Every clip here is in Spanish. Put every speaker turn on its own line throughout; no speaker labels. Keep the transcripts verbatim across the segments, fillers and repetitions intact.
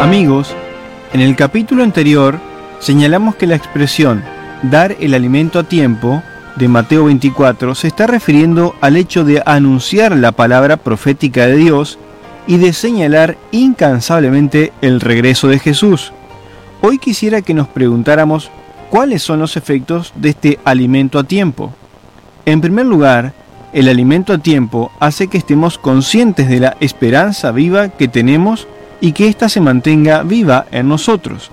Amigos, en el capítulo anterior señalamos que la expresión dar el alimento a tiempo de Mateo veinticuatro se está refiriendo al hecho de anunciar la palabra profética de Dios y de señalar incansablemente el regreso de Jesús. Hoy quisiera que nos preguntáramos cuáles son los efectos de este alimento a tiempo. En primer lugar, el alimento a tiempo hace que estemos conscientes de la esperanza viva que tenemos y que ésta se mantenga viva en nosotros.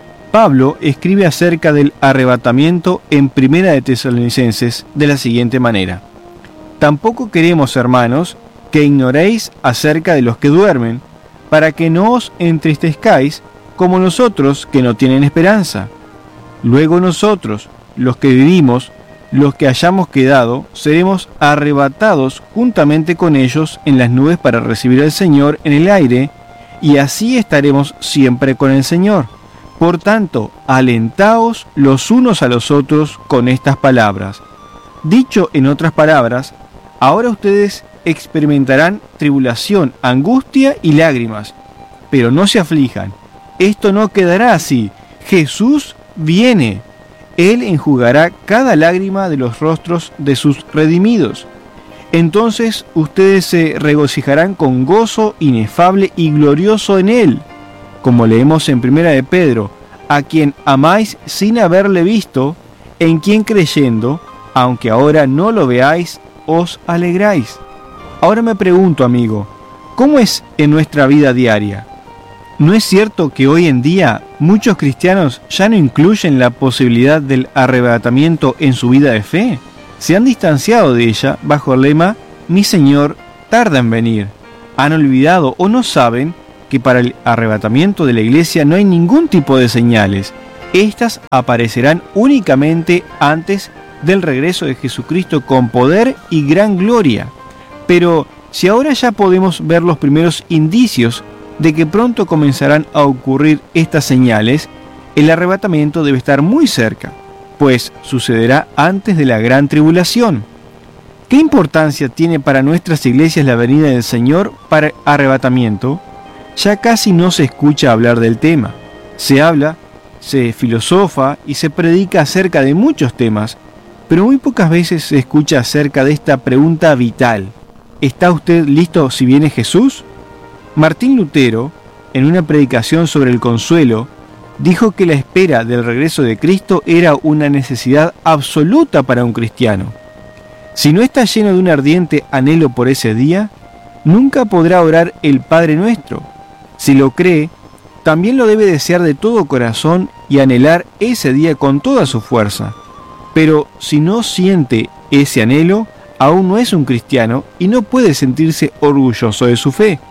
Pablo escribe acerca del arrebatamiento en Primera de Tesalonicenses de la siguiente manera: Tampoco queremos, hermanos, que ignoréis acerca de los que duermen, para que no os entristezcáis como nosotros que no tienen esperanza. Luego nosotros, los que vivimos, los que hayamos quedado, seremos arrebatados juntamente con ellos en las nubes para recibir al Señor en el aire, y así estaremos siempre con el Señor. Por tanto, alentaos los unos a los otros con estas palabras. Dicho en otras palabras, ahora ustedes experimentarán tribulación, angustia y lágrimas, pero no se aflijan. Esto no quedará así. Jesús viene. Él enjugará cada lágrima de los rostros de sus redimidos. Entonces ustedes se regocijarán con gozo inefable y glorioso en Él, como leemos en Primera de Pedro, a quien amáis sin haberle visto, en quien creyendo, aunque ahora no lo veáis, os alegráis. Ahora me pregunto, amigo, ¿cómo es en nuestra vida diaria? ¿No es cierto que hoy en día muchos cristianos ya no incluyen la posibilidad del arrebatamiento en su vida de fe? Se han distanciado de ella bajo el lema «Mi Señor tarda en venir». Han olvidado o no saben que para el arrebatamiento de la iglesia no hay ningún tipo de señales. Estas aparecerán únicamente antes del regreso de Jesucristo con poder y gran gloria. Pero si ahora ya podemos ver los primeros indicios de que pronto comenzarán a ocurrir estas señales, el arrebatamiento debe estar muy cerca, pues sucederá antes de la gran tribulación. ¿Qué importancia tiene para nuestras iglesias la venida del Señor para el arrebatamiento? Ya casi no se escucha hablar del tema. Se habla, se filosofa y se predica acerca de muchos temas, pero muy pocas veces se escucha acerca de esta pregunta vital: ¿está usted listo si viene Jesús? Martín Lutero, en una predicación sobre el consuelo, dijo que la espera del regreso de Cristo era una necesidad absoluta para un cristiano. Si no está lleno de un ardiente anhelo por ese día, nunca podrá orar el Padre Nuestro. Si lo cree, también lo debe desear de todo corazón y anhelar ese día con toda su fuerza. Pero si no siente ese anhelo, aún no es un cristiano y no puede sentirse orgulloso de su fe.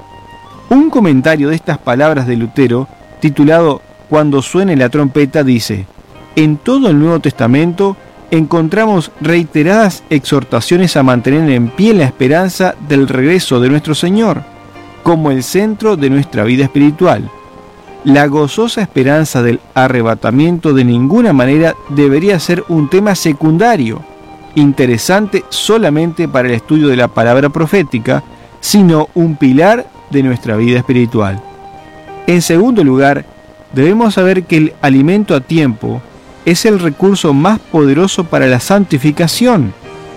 Un comentario de estas palabras de Lutero, titulado «Cuando suene la trompeta», dice: en todo el Nuevo Testamento encontramos reiteradas exhortaciones a mantener en pie la esperanza del regreso de nuestro Señor, como el centro de nuestra vida espiritual. La gozosa esperanza del arrebatamiento de ninguna manera debería ser un tema secundario, interesante solamente para el estudio de la palabra profética, sino un pilar de nuestra vida espiritual. En segundo lugar, debemos saber que el alimento a tiempo es el recurso más poderoso para la santificación.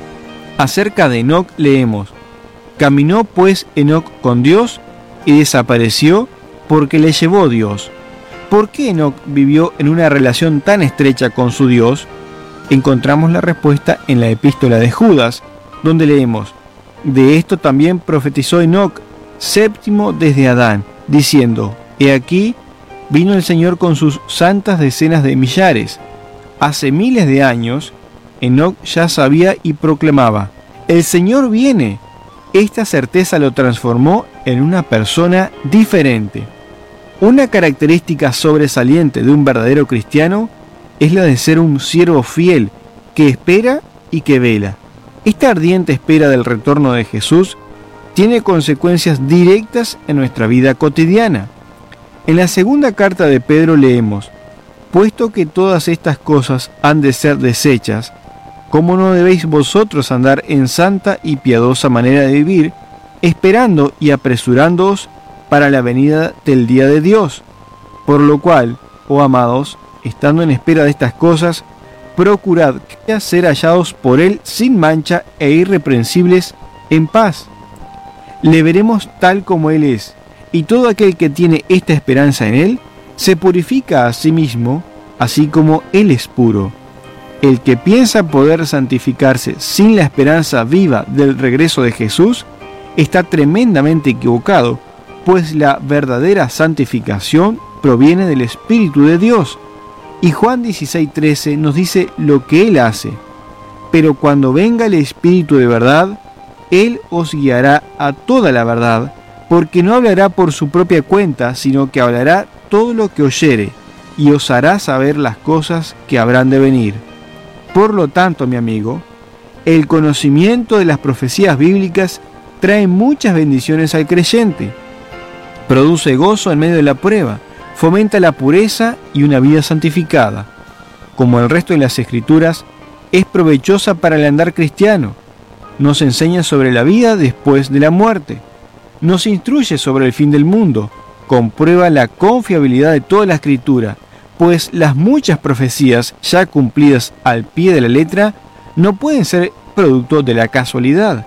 Acerca de Enoc leemos: caminó pues Enoc con Dios y desapareció porque le llevó Dios. ¿Por qué Enoc vivió en una relación tan estrecha con su Dios? Encontramos la respuesta en la epístola de Judas, donde leemos: de esto también profetizó Enoc, séptimo desde Adán, diciendo: he aquí, vino el Señor con sus santas decenas de millares. Hace miles de años, Enoc ya sabía y proclamaba: el Señor viene. Esta certeza lo transformó en una persona diferente. Una característica sobresaliente de un verdadero cristiano es la de ser un siervo fiel, que espera y que vela. Esta ardiente espera del retorno de Jesús tiene consecuencias directas en nuestra vida cotidiana. En la segunda carta de Pedro leemos: puesto que todas estas cosas han de ser deshechas, ¿cómo no debéis vosotros andar en santa y piadosa manera de vivir, esperando y apresurándoos para la venida del día de Dios, Por lo cual, oh amados, estando en espera de estas cosas, procurad ser hallados por Él sin mancha e irreprensibles en paz. Le veremos tal como Él es, y todo aquel que tiene esta esperanza en Él, se purifica a sí mismo, así como Él es puro. El que piensa poder santificarse sin la esperanza viva del regreso de Jesús, está tremendamente equivocado, pues la verdadera santificación proviene del Espíritu de Dios. Y Juan dieciséis trece nos dice lo que Él hace. Pero cuando venga el Espíritu de verdad, Él os guiará a toda la verdad, porque no hablará por su propia cuenta, sino que hablará todo lo que oyere, y os hará saber las cosas que habrán de venir. Por lo tanto, mi amigo, el conocimiento de las profecías bíblicas trae muchas bendiciones al creyente. Produce gozo en medio de la prueba, fomenta la pureza y una vida santificada. Como el resto de las Escrituras, es provechosa para el andar cristiano. Nos enseña sobre la vida después de la muerte. Nos instruye sobre el fin del mundo. Comprueba la confiabilidad de toda la Escritura, pues las muchas profecías ya cumplidas al pie de la letra no pueden ser producto de la casualidad.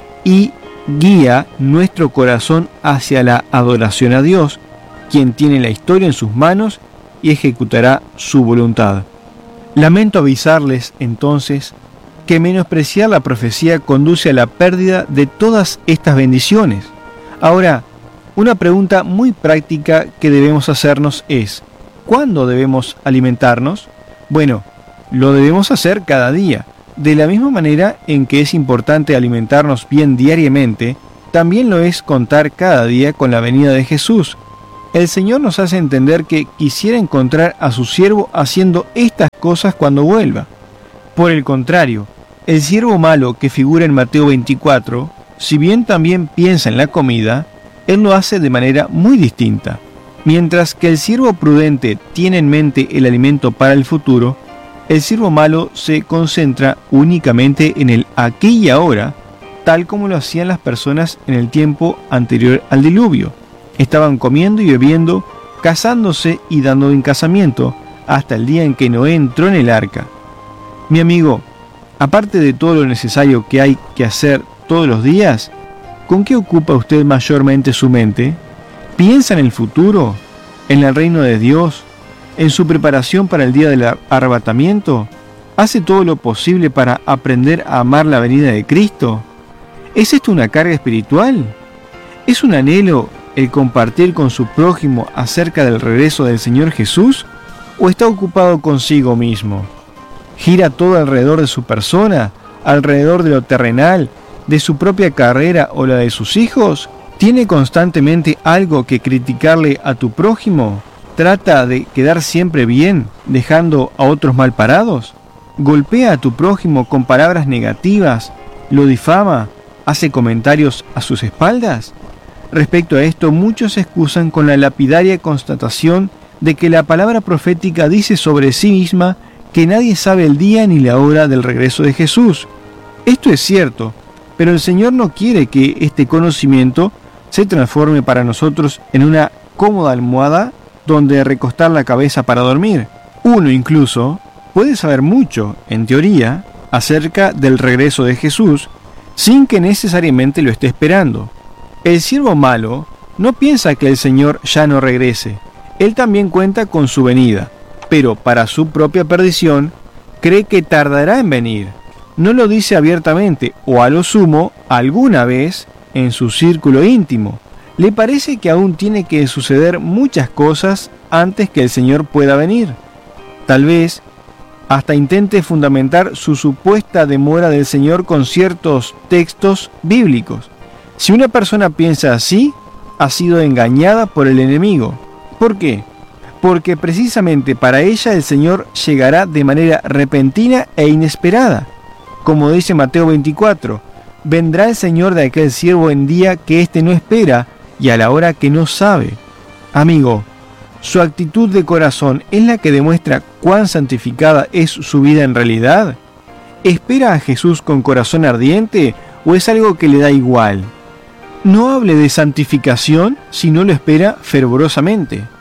Y guía nuestro corazón hacia la adoración a Dios, quien tiene la historia en sus manos y ejecutará su voluntad. Lamento avisarles, entonces, que menospreciar la profecía conduce a la pérdida de todas estas bendiciones. Ahora, una pregunta muy práctica que debemos hacernos es: ¿cuándo debemos alimentarnos? Bueno, lo debemos hacer cada día. De la misma manera en que es importante alimentarnos bien diariamente, también lo es contar cada día con la venida de Jesús. El Señor nos hace entender que quisiera encontrar a su siervo haciendo estas cosas cuando vuelva. Por el contrario, el siervo malo que figura en Mateo veinticuatro, si bien también piensa en la comida, él lo hace de manera muy distinta. Mientras que el siervo prudente tiene en mente el alimento para el futuro, el siervo malo se concentra únicamente en el aquí y ahora, tal como lo hacían las personas en el tiempo anterior al diluvio. Estaban comiendo y bebiendo, casándose y dando en casamiento, hasta el día en que Noé entró en el arca. Mi amigo, aparte de todo lo necesario que hay que hacer todos los días, ¿con qué ocupa usted mayormente su mente? ¿Piensa en el futuro? ¿En el reino de Dios? ¿En su preparación para el día del arrebatamiento? ¿Hace todo lo posible para aprender a amar la venida de Cristo? ¿Es esto una carga espiritual? ¿Es un anhelo el compartir con su prójimo acerca del regreso del Señor Jesús? ¿O está ocupado consigo mismo? ¿Gira todo alrededor de su persona, alrededor de lo terrenal, de su propia carrera o la de sus hijos? ¿Tiene constantemente algo que criticarle a tu prójimo? ¿Trata de quedar siempre bien, dejando a otros mal parados? ¿Golpea a tu prójimo con palabras negativas? ¿Lo difama? ¿Hace comentarios a sus espaldas? Respecto a esto, muchos se excusan con la lapidaria constatación de que la palabra profética dice sobre sí misma que nadie sabe el día ni la hora del regreso de Jesús. Esto es cierto, pero el Señor no quiere que este conocimiento se transforme para nosotros en una cómoda almohada donde recostar la cabeza para dormir. Uno incluso puede saber mucho, en teoría, acerca del regreso de Jesús, sin que necesariamente lo esté esperando. El siervo malo no piensa que el Señor ya no regrese. Él también cuenta con su venida, pero para su propia perdición, cree que tardará en venir. No lo dice abiertamente, o a lo sumo, alguna vez en su círculo íntimo. Le parece que aún tiene que suceder muchas cosas antes que el Señor pueda venir. Tal vez hasta intente fundamentar su supuesta demora del Señor con ciertos textos bíblicos. Si una persona piensa así, ha sido engañada por el enemigo. ¿Por qué? Porque precisamente para ella el Señor llegará de manera repentina e inesperada. Como dice Mateo veinticuatro, vendrá el Señor de aquel siervo en día que éste no espera y a la hora que no sabe. Amigo, ¿su actitud de corazón es la que demuestra cuán santificada es su vida en realidad? ¿Espera a Jesús con corazón ardiente o es algo que le da igual? No hable de santificación si no lo espera fervorosamente.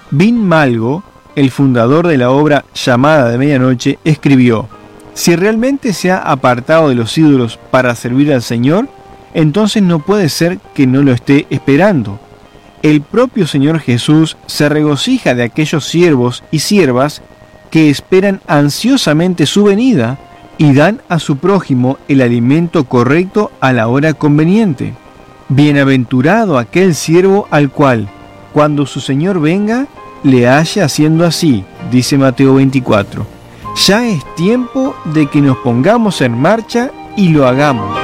Vin Malgo, el fundador de la obra Llamada de Medianoche, escribió: si realmente se ha apartado de los ídolos para servir al Señor, entonces no puede ser que no lo esté esperando. El propio Señor Jesús se regocija de aquellos siervos y siervas que esperan ansiosamente su venida y dan a su prójimo el alimento correcto a la hora conveniente. Bienaventurado aquel siervo al cual, cuando su Señor venga, le haya haciendo así, dice Mateo veinticuatro. Ya es tiempo de que nos pongamos en marcha y lo hagamos.